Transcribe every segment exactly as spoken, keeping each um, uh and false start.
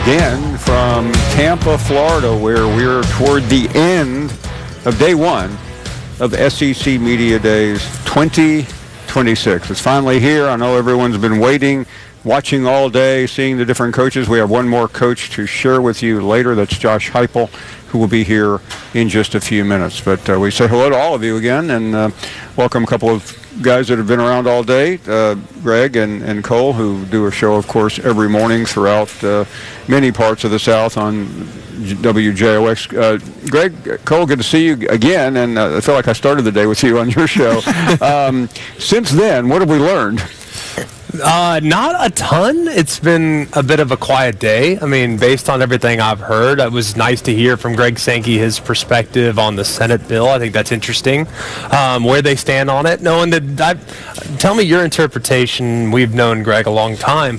again from Tampa, Florida, where we're toward the end of day one of S E C Media Days twenty twenty-six. It's finally here. I know everyone's been waiting, watching all day, seeing the different coaches. We have one more coach to share with you later. That's Josh Heupel, who will be here in just a few minutes. But uh, we say hello to all of you again and uh, welcome a couple of guys that have been around all day, uh, Greg and, and Cole, who do a show, of course, every morning throughout uh, many parts of the South on W J O X. Uh, Greg, Cole, good to see you again, and uh, I feel like I started the day with you on your show. um, since then, what have we learned? Uh, not a ton. It's been a bit of a quiet day. I mean, based on everything I've heard, it was nice to hear from Greg Sankey his perspective on the Senate bill. I think that's interesting, um, where they stand on it. Knowing that, I, tell me your interpretation. We've known Greg a long time.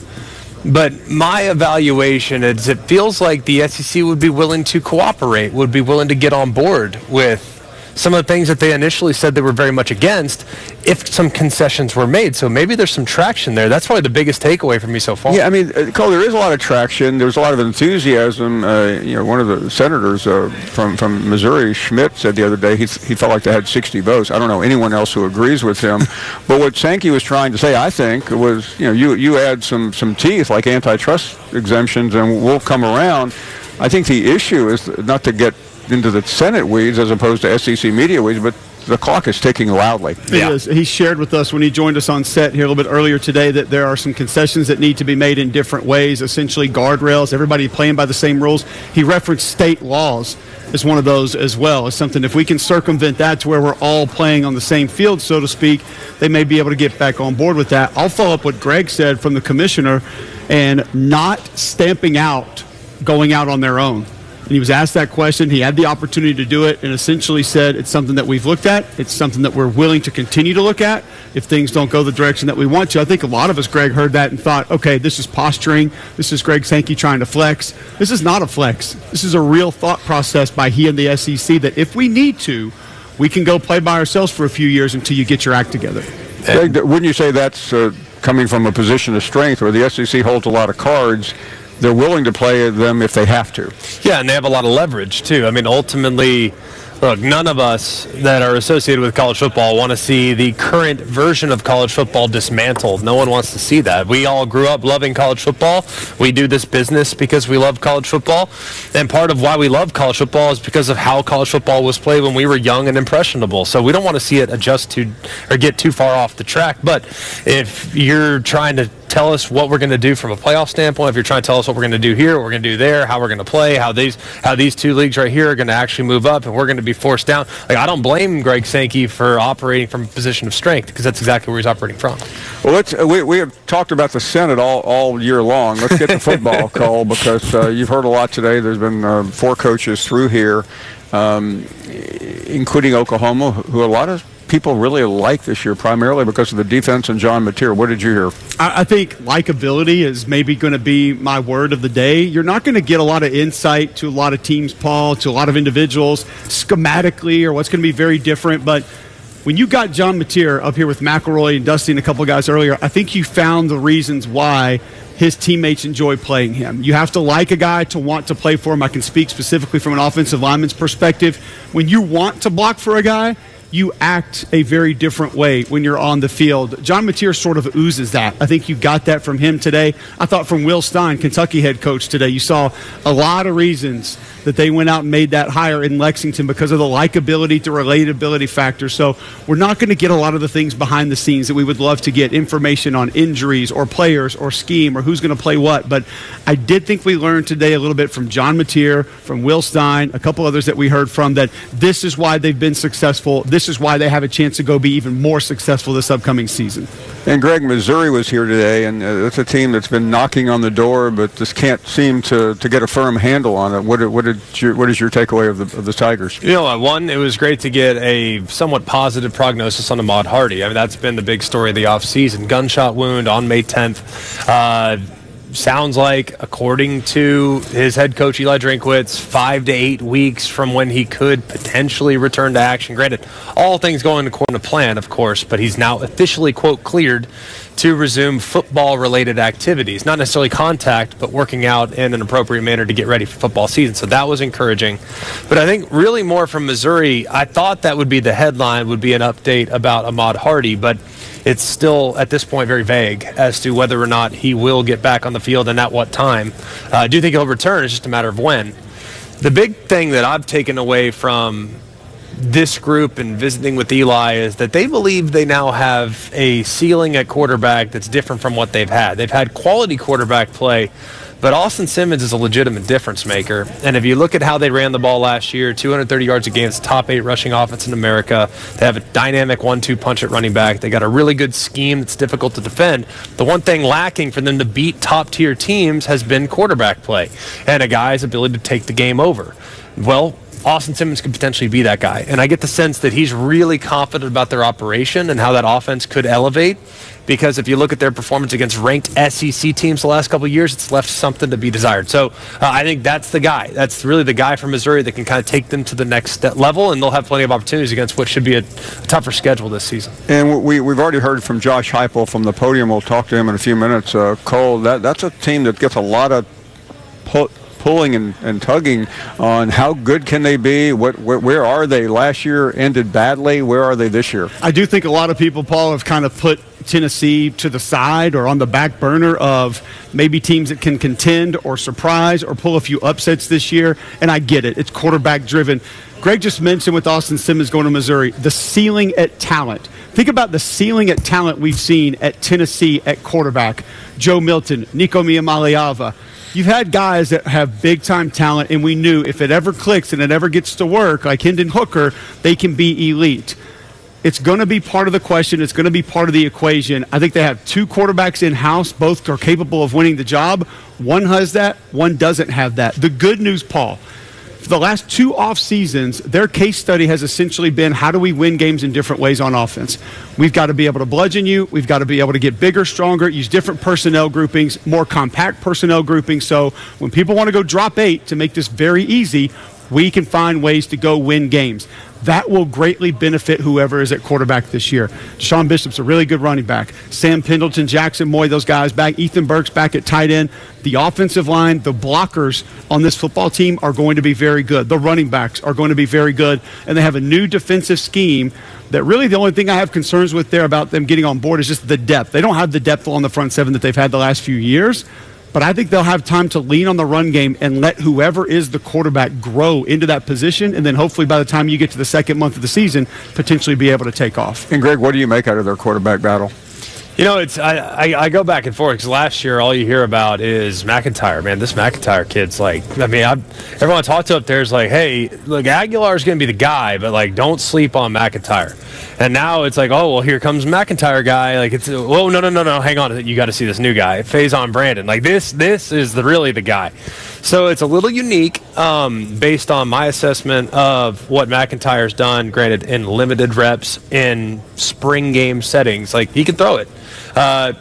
But my evaluation is it feels like the S E C would be willing to cooperate, would be willing to get on board with some of the things that they initially said they were very much against if some concessions were made. So maybe there's some traction there. That's probably the biggest takeaway for me so far. Yeah, I mean, uh, Cole, there is a lot of traction. There's a lot of enthusiasm. Uh, you know, one of the senators uh, from, from Missouri, Schmidt, said the other day he, he felt like they had sixty votes. I don't know anyone else who agrees with him. But what Sankey was trying to say, I think, was, you know, you, you add some, some teeth like antitrust exemptions and we'll come around. I think the issue is not to get into the Senate weeds as opposed to S E C media weeds, but the clock is ticking loudly. It yeah. is. He shared with us when he joined us on set here a little bit earlier today that there are some concessions that need to be made in different ways, essentially guardrails, everybody playing by the same rules. He referenced state laws as one of those as well, as something if we can circumvent that to where we're all playing on the same field, so to speak, they may be able to get back on board with that. I'll follow up what Greg said from the commissioner and not stamping out going out on their own. And he was asked that question. He had the opportunity to do it and essentially said it's something that we've looked at. It's something that we're willing to continue to look at if things don't go the direction that we want to. I think a lot of us, Greg, heard that and thought, okay, this is posturing. This is Greg Sankey trying to flex. This is not a flex. This is a real thought process by he and the S E C that if we need to, we can go play by ourselves for a few years until you get your act together. Greg, wouldn't you say that's uh, coming from a position of strength where the S E C holds a lot of cards? They're willing to play them if they have to. Yeah, and they have a lot of leverage, too. I mean, ultimately, look, none of us that are associated with college football want to see the current version of college football dismantled. No one wants to see that. We all grew up loving college football. We do this business because we love college football. And part of why we love college football is because of how college football was played when we were young and impressionable. So we don't want to see it adjust to or get too far off the track. But if you're trying to tell us what we're going to do from a playoff standpoint, if you're trying to tell us what we're going to do here, what we're going to do there, how we're going to play, how these how these two leagues right here are going to actually move up, and we're going to be forced down. Like, I don't blame Greg Sankey for operating from a position of strength because that's exactly where he's operating from. Well, let's uh, we we have talked about the Senate all, all year long. Let's get to football, Cole, because uh, you've heard a lot today. There's been uh, four coaches through here, um, including Oklahoma, who a lot of people really like this year, primarily because of the defense and John Mateer. What did you hear? I, I think likability is maybe going to be my word of the day. You're not going to get a lot of insight to a lot of teams, Paul, to a lot of individuals, schematically, or what's going to be very different. But when you got John Mateer up here with McElroy and Dusty and a couple of guys earlier, I think you found the reasons why his teammates enjoy playing him. You have to like a guy to want to play for him. I can speak specifically from an offensive lineman's perspective. When you want to block for a guy, you act a very different way when you're on the field. John Mateer sort of oozes that. I think you got that from him today. I thought from Will Stein, Kentucky head coach today, you saw a lot of reasons that they went out and made that hire in Lexington because of the likability to relatability factor. So we're not going to get a lot of the things behind the scenes that we would love to get, information on injuries or players or scheme or who's going to play what. But I did think we learned today a little bit from John Mateer, from Will Stein, a couple others that we heard from, that this is why they've been successful. This is why they have a chance to go be even more successful this upcoming season. And Greg, Missouri was here today, and uh, it's a team that's been knocking on the door, but just can't seem to, to get a firm handle on it. What did, what did your, what is your takeaway of the of the Tigers? You know, one, it was great to get a somewhat positive prognosis on Ahmad Hardy. I mean, that's been the big story of the offseason. Gunshot wound on May tenth. Uh, sounds like, according to his head coach Eli Drinkwitz, five to eight weeks from when he could potentially return to action. Granted, all things going according to plan, of course, but he's now officially, quote, cleared to resume football-related activities. Not necessarily contact, but working out in an appropriate manner to get ready for football season. So that was encouraging. But I think really more from Missouri, I thought that would be the headline, would be an update about Ahmad Hardy, but it's still, at this point, very vague as to whether or not he will get back on the field and at what time. Uh, I do think he'll return. It's just a matter of when. The big thing that I've taken away from this group and visiting with Eli is that they believe they now have a ceiling at quarterback that's different from what they've had. They've had quality quarterback play, but Austin Simmons is a legitimate difference maker. And if you look at how they ran the ball last year, two hundred thirty yards a game, it's top eight rushing offense in America. They have a dynamic one two punch at running back. They got a really good scheme that's difficult to defend. The one thing lacking for them to beat top-tier teams has been quarterback play and a guy's ability to take the game over. Well, Austin Simmons could potentially be that guy. And I get the sense that he's really confident about their operation and how that offense could elevate, because if you look at their performance against ranked S E C teams the last couple of years, it's left something to be desired. So uh, I think that's the guy. That's really the guy from Missouri that can kind of take them to the next step level, and they'll have plenty of opportunities against what should be a, a tougher schedule this season. And we, we've already heard from Josh Heupel from the podium. We'll talk to him in a few minutes. Uh, Cole, that, that's a team that gets a lot of pull, pulling and, and tugging on how good can they be, what where, where are they. Last year ended badly. Where are they this year? I do think a lot of people, Paul, have kind of put Tennessee to the side or on the back burner of maybe teams that can contend or surprise or pull a few upsets this year, and I get it. It's quarterback driven. Greg just mentioned with Austin Simmons going to Missouri, the ceiling at talent. Think about the ceiling at talent we've seen at Tennessee at quarterback. Joe Milton, Nico Miamaleava. You've had guys that have big-time talent, and we knew if it ever clicks and it ever gets to work, like Hendon Hooker, they can be elite. It's going to be part of the question. It's going to be part of the equation. I think they have two quarterbacks in-house. Both are capable of winning the job. One has that. One doesn't have that. The good news, Paul, for the last two off seasons, their case study has essentially been how do we win games in different ways on offense. We've got to be able to bludgeon you. We've got to be able to get bigger, stronger, use different personnel groupings, more compact personnel groupings. So when people want to go drop eight to make this very easy, we can find ways to go win games. That will greatly benefit whoever is at quarterback this year. Sean Bishop's a really good running back. Sam Pendleton, Jackson Moy, those guys back. Ethan Burks back at tight end. The offensive line, the blockers on this football team are going to be very good. The running backs are going to be very good. And they have a new defensive scheme that really the only thing I have concerns with there about them getting on board is just the depth. They don't have the depth on the front seven that they've had the last few years. But I think they'll have time to lean on the run game and let whoever is the quarterback grow into that position, and then hopefully by the time you get to the second month of the season, potentially be able to take off. And, Greg, what do you make out of their quarterback battle? You know, it's I, I, I go back and forth because last year all you hear about is McIntyre. Man, this McIntyre kid's like, I mean, I've, everyone I talk to up there is like, hey, look, Aguilar's going to be the guy, but, like, don't sleep on McIntyre. And now it's like, oh, well, here comes McIntyre guy. Like, it's, oh, no, no, no, no, hang on. You got to see this new guy, Faison Brandon. Like, this this is the really the guy. So it's a little unique um, based on my assessment of what McIntyre's done, granted, in limited reps in spring game settings. Like, he can throw it. Uh,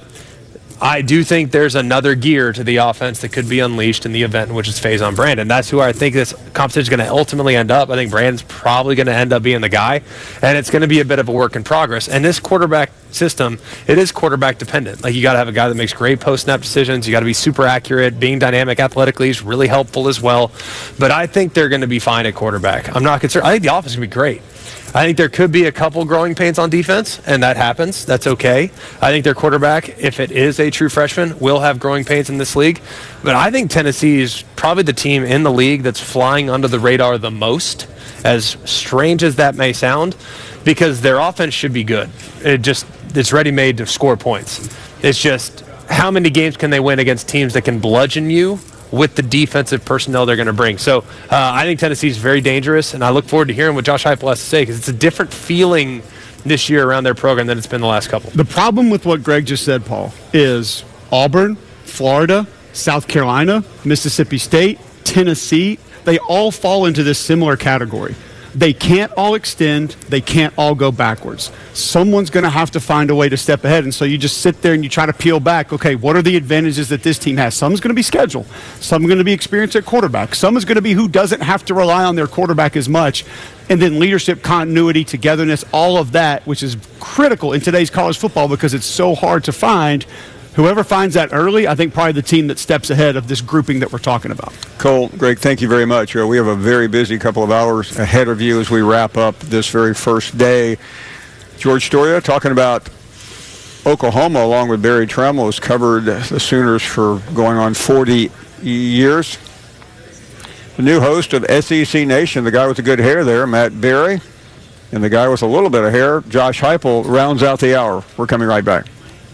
I do think there's another gear to the offense that could be unleashed in the event in which it's Faison Brandon. That's who I think this competition is going to ultimately end up. I think Brandon's probably going to end up being the guy, and it's going to be a bit of a work in progress. And this quarterback system, it is quarterback dependent. Like, you got to have a guy that makes great post-snap decisions. You got to be super accurate. Being dynamic athletically is really helpful as well. But I think they're going to be fine at quarterback. I'm not concerned. I think the offense is going to be great. I think there could be a couple growing pains on defense, and that happens. That's okay. I think their quarterback, if it is a true freshman, will have growing pains in this league. But I think Tennessee is probably the team in the league that's flying under the radar the most, as strange as that may sound, because their offense should be good. It just it's ready-made to score points. It's just how many games can they win against teams that can bludgeon you with the defensive personnel they're going to bring. So uh, I think Tennessee is very dangerous, and I look forward to hearing what Josh Heupel has to say, because it's a different feeling this year around their program than it's been the last couple. The problem with what Greg just said, Paul, is Auburn, Florida, South Carolina, Mississippi State, Tennessee, they all fall into this similar category. They can't all extend. They can't all go backwards. Someone's going to have to find a way to step ahead. And so you just sit there and you try to peel back, okay, what are the advantages that this team has? Some's going to be schedule. Some are going to be experience at quarterback. Some is going to be who doesn't have to rely on their quarterback as much. And then leadership, continuity, togetherness, all of that, which is critical in today's college football because it's so hard to find. Whoever finds that early, I think probably the team that steps ahead of this grouping that we're talking about. Cole, Greg, thank you very much. Uh, we have a very busy couple of hours ahead of you as we wrap up this very first day. George Storia talking about Oklahoma, along with Barry Tremel, has covered the Sooners for going on forty years. The new host of S E C Nation, the guy with the good hair there, Matt Berry, and the guy with a little bit of hair, Josh Heupel, rounds out the hour. We're coming right back.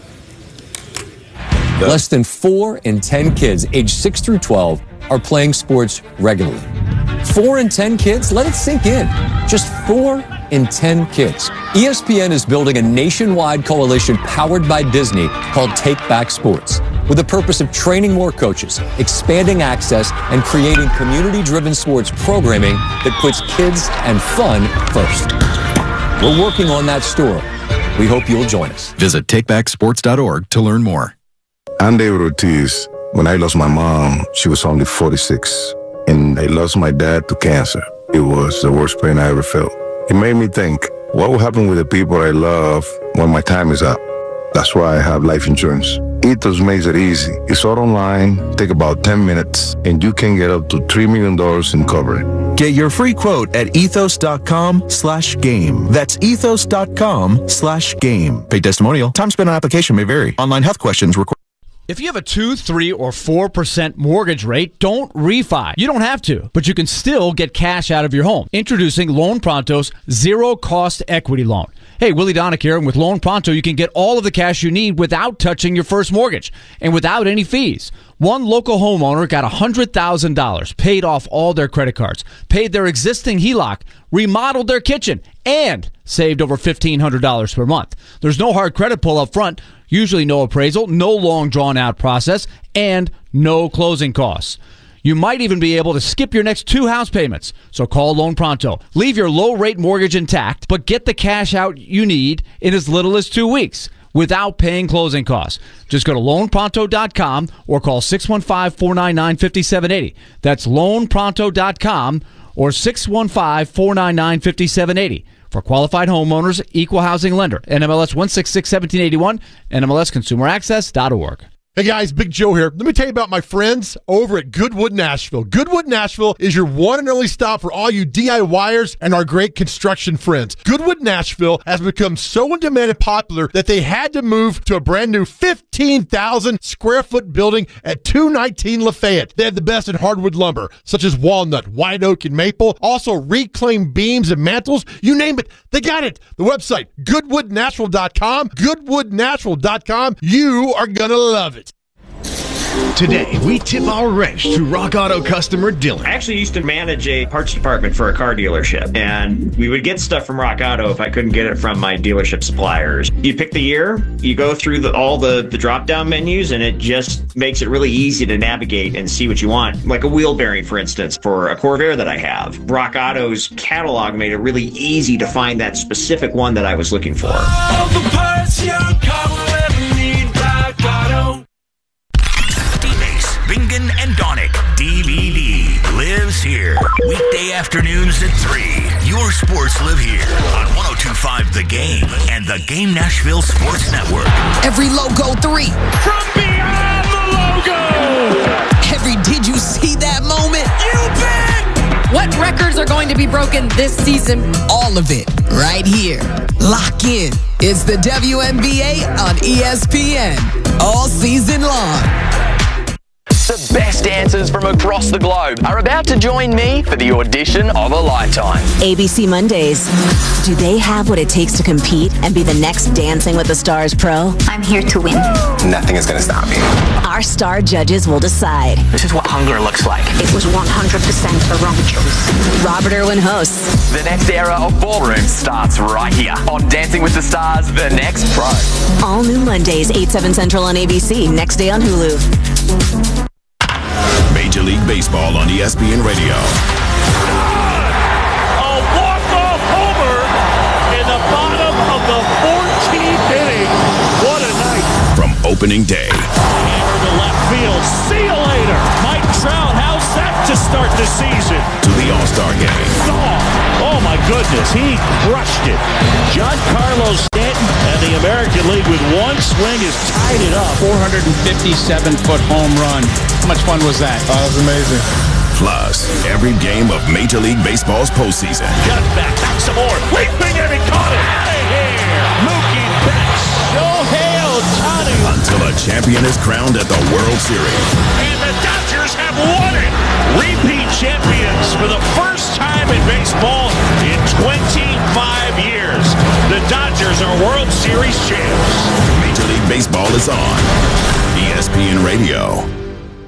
Less than four in ten kids aged six through twelve are playing sports regularly. Four in ten kids? Let it sink in. Just four in ten kids. E S P N is building a nationwide coalition powered by Disney called Take Back Sports, with the purpose of training more coaches, expanding access, and creating community-driven sports programming that puts kids and fun first. We're working on that story. We hope you'll join us. Visit take back sports dot org to learn more. I'm David Ortiz. When I lost my mom, she was only forty-six. And I lost my dad to cancer. It was the worst pain I ever felt. It made me think, what will happen with the people I love when my time is up? That's why I have life insurance. Ethos makes it easy. It's all online, take about ten minutes, and you can get up to three million dollars in coverage. Get your free quote at ethos dot com slash game. That's ethos dot com slash game. Paid testimonial. Time spent on application may vary. Online health questions require. If you have a two, three, or four percent mortgage rate, don't refi. You don't have to, but you can still get cash out of your home. Introducing Loan Pronto's zero-cost equity loan. Hey, Willie Donick here, and with Loan Pronto, you can get all of the cash you need without touching your first mortgage and without any fees. One local homeowner got one hundred thousand dollars, paid off all their credit cards, paid their existing H E L O C, remodeled their kitchen, and saved over fifteen hundred dollars per month. There's no hard credit pull up front, usually no appraisal, no long drawn-out process, and no closing costs. You might even be able to skip your next two house payments. So call Loan Pronto. Leave your low-rate mortgage intact, but get the cash out you need in as little as two weeks without paying closing costs. Just go to loan pronto dot com or call six one five, four nine nine, five seven eight zero. That's loan pronto dot com or six one five, four nine nine, five seven eight zero. For qualified homeowners, equal housing lender. N M L S one six six, one seven eight one, N M L S consumer access dot org. Hey guys, Big Joe here. Let me tell you about my friends over at Goodwood Nashville. Goodwood Nashville is your one and only stop for all you DIYers and our great construction friends. Goodwood Nashville has become so in demand and popular that they had to move to a brand new fifteen thousand square foot building at two nineteen Lafayette. They have the best in hardwood lumber, such as walnut, white oak, and maple. Also reclaimed beams and mantles. You name it, they got it. The website, goodwood nashville dot com. goodwood nashville dot com. You are going to love it. Today, we tip our wrench to Rock Auto customer Dylan. I actually used to manage a parts department for a car dealership, and we would get stuff from Rock Auto if I couldn't get it from my dealership suppliers. You pick the year, you go through the, all the, the drop-down menus, and it just makes it really easy to navigate and see what you want. Like a wheel bearing, for instance, for a Corvair that I have. Rock Auto's catalog made it really easy to find that specific one that I was looking for. All the parts your car will ever need, Rock Auto. Bingen and Donick, D V D, lives here. Weekday afternoons at three. Your sports live here on one oh two point five The Game and the Game Nashville Sports Network. Every logo three. From beyond the logo. Every did you see that moment? You bet. What records are going to be broken this season? All of it right here. Lock in. It's the W N B A on E S P N all season long. The best dancers from across the globe are about to join me for the audition of a lifetime. A B C Mondays. Do they have what it takes to compete and be the next Dancing with the Stars pro? I'm here to win. Nothing is going to stop me. Our star judges will decide. This is what hunger looks like. It was one hundred percent a wrong choice. Robert Irwin hosts. The next era of ballroom starts right here on Dancing with the Stars, the next pro. All new Mondays, eight, seven Central on A B C. Next day on Hulu. Major League Baseball on E S P N Radio. A the bottom of the fourteenth inning. What a night. From opening day. Hammer to left field. See you later. Mike Trout, how's that to start the season? To the All-Star game. Oh, my goodness. He crushed it. Giancarlo Stanton and the American League with one swing has tied it up. four hundred fifty-seven foot home run. How much fun was that? Oh, that was amazing. Plus, every game of Major League Baseball's postseason. Cut back, back some more. Leaping and he caught it. Out of here. Mookie Betts. Shohei Ohtani. Until a champion is crowned at the World Series. And the Dodgers have won it. Repeat champions for the first time in baseball in twenty-five years. The Dodgers are World Series champs. Major League Baseball is on E S P N Radio.